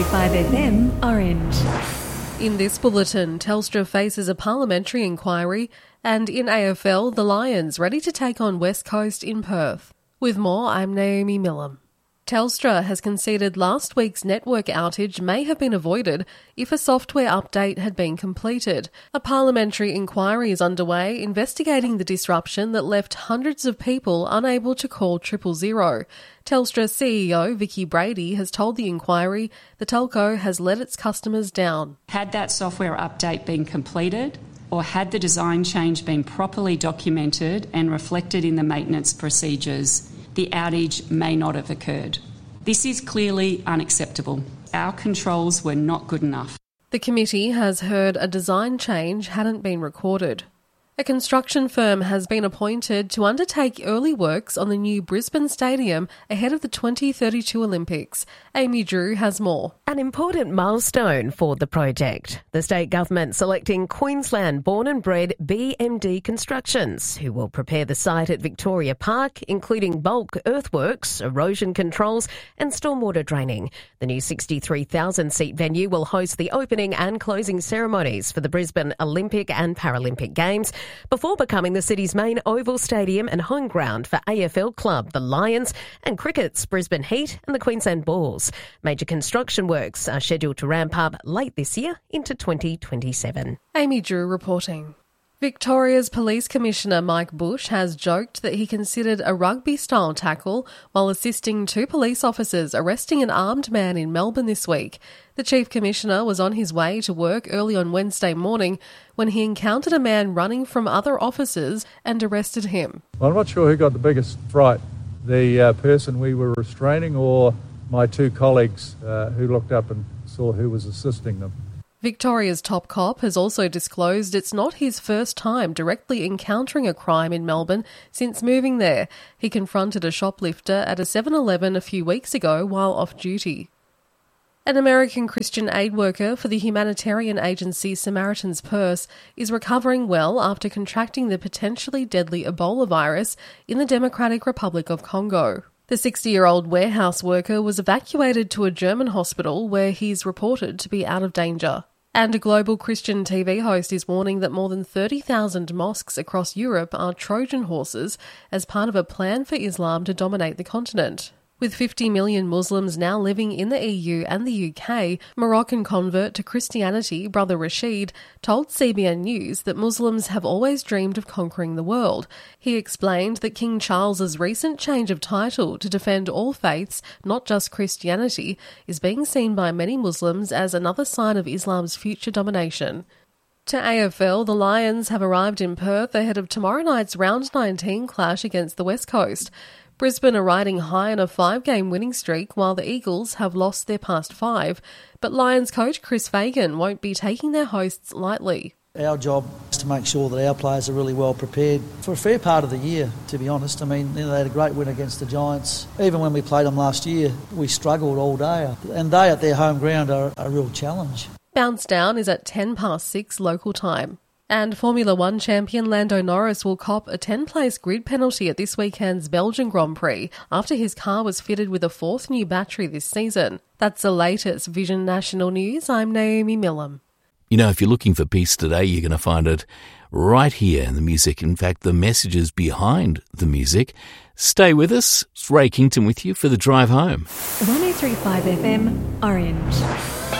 103.5 FM, Orange. In this bulletin, Telstra faces a parliamentary inquiry, and in AFL, the Lions ready to take on West Coast in Perth. With more, I'm Naomi Millam. Telstra has conceded last week's network outage may have been avoided if a software update had been completed. A parliamentary inquiry is underway investigating the disruption that left hundreds of people unable to call 000. Telstra CEO Vicki Brady has told the inquiry the telco has let its customers down. Had that software update been completed, or had the design change been properly documented and reflected in the maintenance procedures, the outage may not have occurred. This is clearly unacceptable. Our controls were not good enough. The committee has heard a design change hadn't been recorded. A construction firm has been appointed to undertake early works on the new Brisbane Stadium ahead of the 2032 Olympics. Amy Drew has more. An important milestone for the project. The state government selecting Queensland-born and bred BMD Constructions, who will prepare the site at Victoria Park, including bulk earthworks, erosion controls and stormwater draining. The new 63,000-seat venue will host the opening and closing ceremonies for the Brisbane Olympic and Paralympic Games, before becoming the city's main oval stadium and home ground for AFL club, the Lions, and cricket's Brisbane Heat and the Queensland Bulls. Major construction works are scheduled to ramp up late this year into 2027. Amy Drew reporting. Victoria's Police Commissioner Mike Bush has joked that he considered a rugby-style tackle while assisting two police officers arresting an armed man in Melbourne this week. The Chief Commissioner was on his way to work early on Wednesday morning when he encountered a man running from other officers and arrested him. Well, I'm not sure who got the biggest fright, the person we were restraining or my two colleagues who looked up and saw who was assisting them. Victoria's top cop has also disclosed it's not his first time directly encountering a crime in Melbourne since moving there. He confronted a shoplifter at a 7-Eleven a few weeks ago while off duty. An American Christian aid worker for the humanitarian agency Samaritan's Purse is recovering well after contracting the potentially deadly Ebola virus in the Democratic Republic of Congo. The 60-year-old warehouse worker was evacuated to a German hospital where he's reported to be out of danger. And a global Christian TV host is warning that more than 30,000 mosques across Europe are Trojan horses as part of a plan for Islam to dominate the continent. With 50 million Muslims now living in the EU and the UK, Moroccan convert to Christianity Brother Rashid told CBN News that Muslims have always dreamed of conquering the world. He explained that King Charles's recent change of title to defend all faiths, not just Christianity, is being seen by many Muslims as another sign of Islam's future domination. To AFL, the Lions have arrived in Perth ahead of tomorrow night's Round 19 clash against the West Coast. Brisbane are riding high on a 5-game winning streak while the Eagles have lost their past 5, but Lions coach Chris Fagan won't be taking their hosts lightly. Our job is to make sure that our players are really well prepared for a fair part of the year, to be honest. I mean, they had a great win against the Giants. Even when we played them last year, we struggled all day, and they at their home ground are a real challenge. Bounce Down is at 6:10 local time. And Formula One champion Lando Norris will cop a 10-place grid penalty at this weekend's Belgian Grand Prix after his car was fitted with a 4th new battery this season. That's the latest Vision National News. I'm Naomi Millam. You know, if you're looking for peace today, you're going to find it right here in the music. In fact, the messages behind the music. Stay with us. It's Ray Kington with you for the drive home. 103.5 FM, Orange.